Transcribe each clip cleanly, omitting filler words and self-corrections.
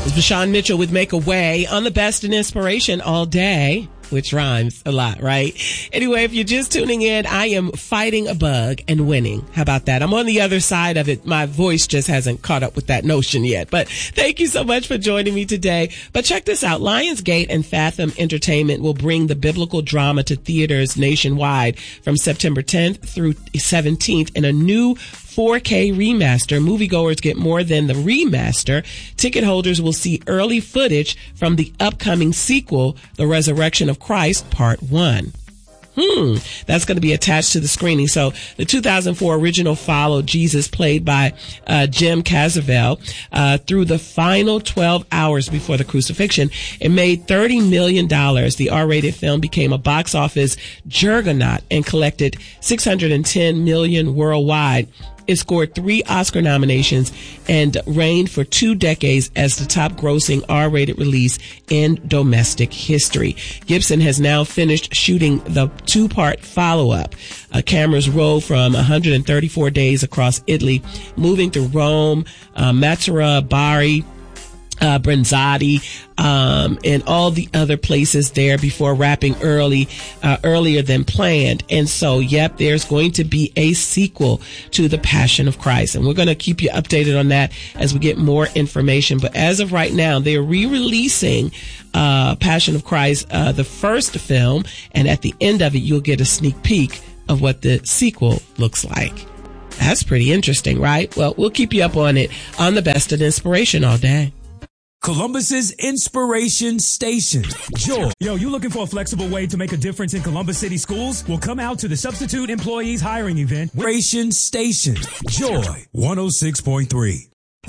It's Vashawn Mitchell with Make a Way on the best in inspiration all day, which rhymes a lot, right? Anyway, if you're just tuning in, I am fighting a bug and winning. How about that? I'm on the other side of it. My voice just hasn't caught up with that notion yet. But thank you so much for joining me today. But check this out. Lionsgate and Fathom Entertainment will bring the biblical drama to theaters nationwide from September 10th through 17th in a new 4K remaster. Moviegoers get more than the remaster. Ticket holders will see early footage from the upcoming sequel, The Resurrection of Christ, Part 1. That's going to be attached to the screening. So the 2004 original followed Jesus, played by Jim Caviezel, through the final 12 hours before the crucifixion. It made $30 million. The R-rated film became a box office juggernaut and collected $610 million worldwide. It scored 3 Oscar nominations and reigned for 2 decades as the top grossing R-rated release in domestic history. Gibson has now finished shooting the 2-part follow-up. Cameras roll from 134 days across Italy, moving through Rome, Matera, Bari, Brenzati, and all the other places there before wrapping earlier than planned. And so, yep, there's going to be a sequel to The Passion of Christ. And we're going to keep you updated on that as we get more information. But as of right now, they're re-releasing Passion of Christ, the first film. And at the end of it, you'll get a sneak peek of what the sequel looks like. That's pretty interesting, right? Well, we'll keep you up on it on the best of inspiration all day. Columbus's Inspiration Station. Joy. Yo, you looking for a flexible way to make a difference in Columbus City schools? Well, come out to the Substitute Employees Hiring Event. Inspiration Station. Joy 106.3.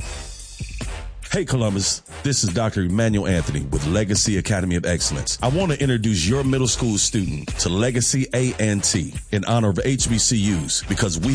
Hey Columbus, this is Dr. Emmanuel Anthony with Legacy Academy of Excellence. I want to introduce your middle school student to Legacy A&T in honor of HBCUs because we